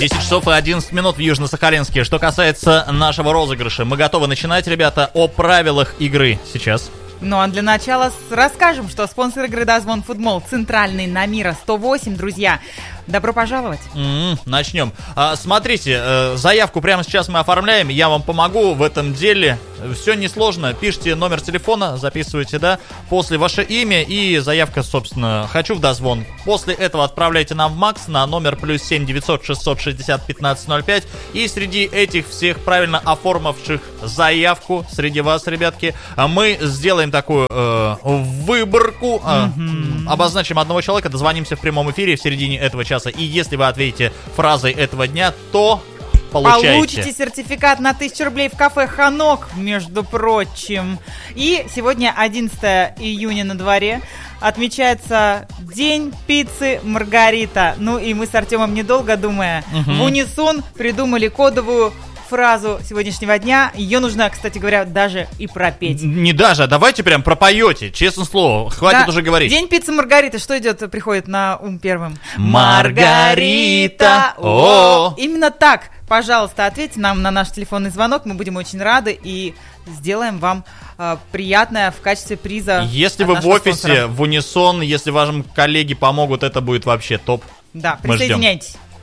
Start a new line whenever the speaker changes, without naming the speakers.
10 часов и 11 минут в Южно-Сахалинске. Что касается нашего розыгрыша, мы готовы начинать, ребята, о правилах игры сейчас.
Ну а для начала расскажем, что спонсор игры «Дозвон Футмол» центральный на Мира 108, друзья. Добро пожаловать.
Начнем. Смотрите, заявку прямо сейчас мы оформляем. Я вам помогу в этом деле. Все несложно. Пишите номер телефона, записывайте, да. После ваше имя и заявка, собственно, «Хочу в дозвон». После этого отправляйте нам в МАКС на номер +7 900 660 1505. И среди этих всех правильно оформивших заявку, среди вас, ребятки, мы сделаем такую выборку. Обозначим одного человека, дозвонимся в прямом эфире в середине этого часа. И если вы ответите фразой этого дня, то получите
сертификат на 1000 рублей в кафе «Ханок», между прочим. И сегодня 11 июня на дворе. Отмечается День пиццы Маргарита. Ну и мы с Артемом, недолго думая, в унисон придумали кодовую фразу сегодняшнего дня. Ее нужно, кстати говоря, даже и пропеть.
Не даже, а давайте прям пропоете, честное слово. Хватит уже говорить.
День пиццы Маргарита. Что приходит на ум первым?
Маргарита.
Именно так. Пожалуйста, ответьте нам на наш телефонный звонок. Мы будем очень рады и сделаем вам приятное в качестве приза.
Если вы в офисе, в унисон, если вашим коллеге помогут, это будет вообще топ.
Да, присоединяйтесь.